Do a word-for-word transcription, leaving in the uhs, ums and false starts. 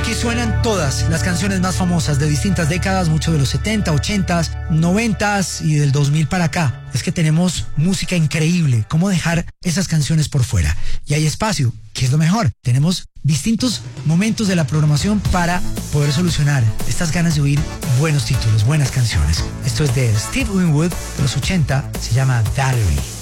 Aquí suenan todas las canciones más famosas de distintas décadas, mucho de los setenta, ochenta, noventa y del dos mil para acá. Es que tenemos música increíble. ¿Cómo dejar esas canciones por fuera? Y hay espacio, que es lo mejor. Tenemos distintos momentos de la programación para poder solucionar estas ganas de oír buenos títulos, buenas canciones. Esto es de Steve Winwood de los ochenta, se llama Valerie.